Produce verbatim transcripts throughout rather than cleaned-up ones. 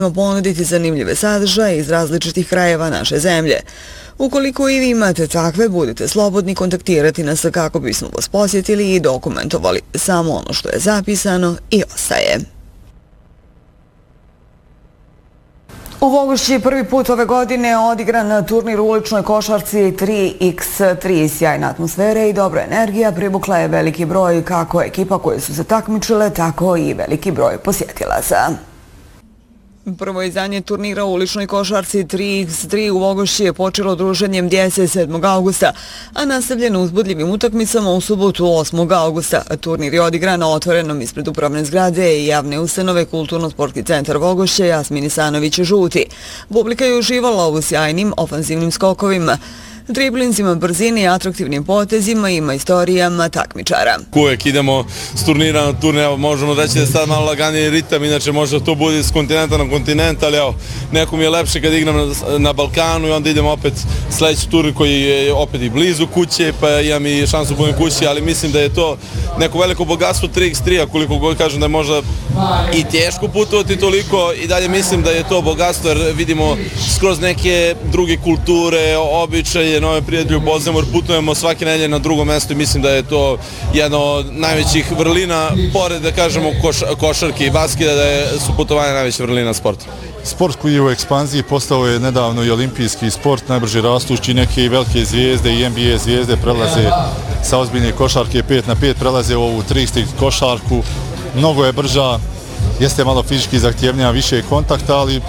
ponuditi zanimljive sadržaje iz različitih krajeva naše zemlje. Ukoliko i vi imate takve, budite slobodni kontaktirati nas kako bismo vas posjetili i dokumentovali. Samo ono što je zapisano i ostaje. U Vogošći prvi put ove godine odigran turnir u uličnoj košarci tri iks tri. Sjajna atmosfera i dobra energija privukla je veliki broj kako ekipa koje su se takmičile, tako i veliki broj posjetilaca. Prvo izdanje turnira u uličnoj košarci tri iks tri u Vogošći je počelo druženjem djece sedmog augusta, a nastavljeno uzbudljivim utakmicama u subotu osmog augusta. Turnir je odigran na otvorenom ispred upravne zgrade i javne ustanove Kulturno-sportski centar Vogošće Jasmin Isanović Žuti. Publika je uživala u sjajnim ofanzivnim skokovima, driblinzima, brzini i atraktivnim potezima i majorijama takmičara. Uvijek idemo s turnira na turnir, možemo reći da je sad malo laganiji ritam, inače možda to bude s kontinenta na kontinent, ali evo, neko mi je lepše kad igram na, na Balkanu i onda idemo opet sljedeći turnir koji je opet i blizu kuće, pa imam i šansu budem kući, ali mislim da je to neko veliko bogatstvo tri iks tri, a koliko god kažem da je možda i teško putovati toliko, i dalje mislim da je to bogatstvo jer vidimo skroz neke druge kulture, običaje, nove prijatelje upoznamo jer putujemo svake nedelje na drugo mjesto i mislim da je to jedna od najvećih vrlina, pored da kažemo koš, košarke i basketa, da je, su putovanja najveća vrlina sporta. Sport koji je u ekspanziji postao je nedavno i olimpijski sport, najbrže rastući, neke velike zvijezde i en be a zvijezde prelaze sa ozbiljne košarke pet na pet, prelaze u ovu tri iks tri košarku, mnogo je brža, jeste malo fizički zahtjevnija, više je kontakta, ali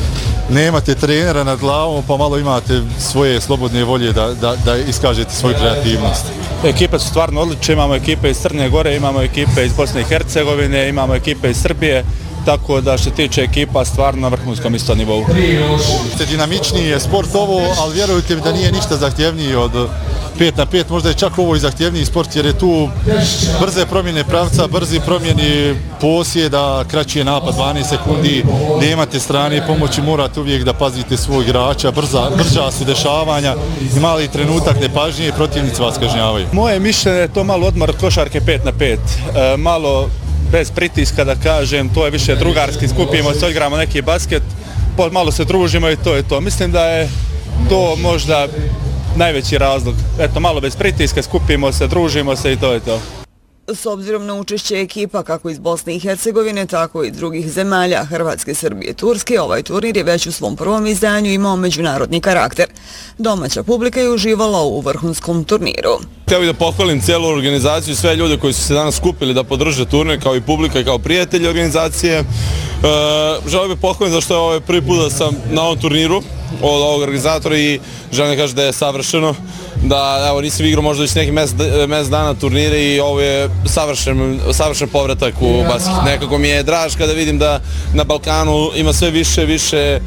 nemate trenera nad glavom, pa malo imate svoje slobodne volje da, da, da iskažete svoju kreativnost. Ekipe su stvarno odlične, imamo ekipe iz Crne Gore, imamo ekipe iz Bosne i Hercegovine, imamo ekipe iz Srbije, tako da što tiče ekipa stvarno na vrhunskom isto nivou. Dinamičniji je sport ovo, ali vjerujte mi da nije ništa zahtjevniji od pet na pet, možda je čak ovo i zahtjevniji sport jer je tu brze promjene pravca, brzi promjeni posjeda, kraći je napad dvanaest sekundi, nemate strane pomoći, morate uvijek da pazite svog igrača, brza, brža su dešavanja i mali trenutak nepažnje i protivnici vas kažnjavaju. Moje mišljenje je to malo odmor od košarke pet na pet, e, malo bez pritiska da kažem, to je više drugarski, skupimo se, igramo neki basket, malo se družimo i to je to. Mislim da je to možda najveći razlog. Eto, malo bez pritiska, skupimo se, družimo se i to je to. S obzirom na učešće ekipa kako iz Bosne i Hercegovine, tako i drugih zemalja, Hrvatske, Srbije, Turske, ovaj turnir je već u svom prvom izdanju imao međunarodni karakter. Domaća publika je uživala u vrhunskom turniru. Htio bih da pohvalim cijelu organizaciju i sve ljude koji su se danas skupili da podrže turnir, kao i publika i kao prijatelji organizacije. E, želim bih pohvalim zašto je ovaj prvi put da sam na ovom turniru od ovog organizatora i želim da kažem da je savršeno, da evo nisam igrao možda već nekih mjesec dana turnire i ovo je savršen, savršen povratak u basket. Nekako mi je draž kada vidim da na Balkanu ima sve više više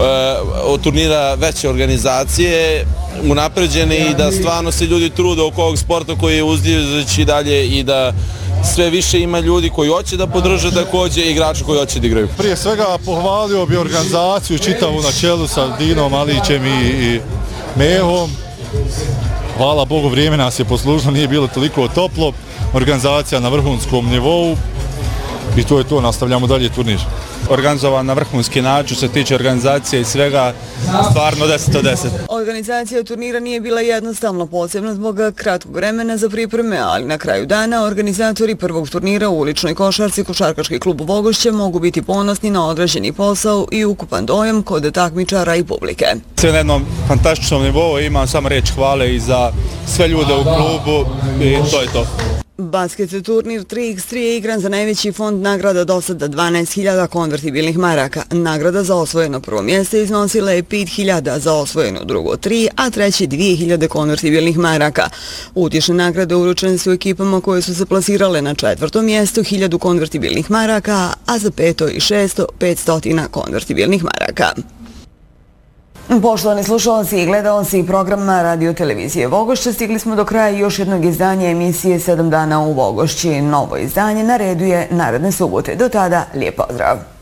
uh, turnira veće organizacije, unapređene i da stvarno se ljudi trude oko ovog sporta koji je uzdižući dalje i da sve više ima ljudi koji hoće da podrže također i igrača koji hoće da igraju. Prije svega pohvalio bi organizaciju čitavu na čelu sa Dinom Alićem i, i Mehom. Hvala Bogu, vrijeme nas je poslužno, nije bilo toliko toplo. Organizacija na vrhunskom nivou i to je to, nastavljamo dalje turnir. Organizovan na vrhunski način, se tiče organizacije i svega, stvarno deset od deset. Organizacija turnira nije bila jednostavno, posebno zbog kratkog vremena za pripreme, ali na kraju dana organizatori prvog turnira u uličnoj košarci Košarkaški klub Vogošće mogu biti ponosni na odrađeni posao i ukupan dojam kod takmičara i publike. Sve na jednom fantastičnom nivou, imam samo riječ hvale i za sve ljude u klubu i to je to. Basket turnir tri iks tri je igran za najveći fond nagrada do sada dvanaest hiljada konvertibilnih maraka. Nagrada za osvojeno prvo mjesto iznosila je pet hiljada, za osvojeno drugo tri, a treće dvije hiljade konvertibilnih maraka. Utješne nagrade uručene su ekipama koje su se plasirale na četvrtom mjestu hiljadu konvertibilnih maraka, a za peto i šesto petsto konvertibilnih maraka. Poštovani slušalci i gledalci programa Radio Televizije Vogošće, stigli smo do kraja još jednog izdanja emisije sedam dana u Vogošći. Novo izdanje na redu je naredne subote. Do tada, lijep pozdrav!